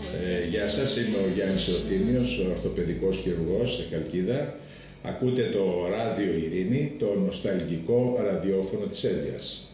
Γεια σας, είμαι ο Γιάννης Ρωτίνιος, ο ορθοπαιδικός χειρουργός στη Χαλκίδα. Ακούτε το Ράδιο Ειρήνη, το νοσταλγικό ραδιόφωνο της Έντιας.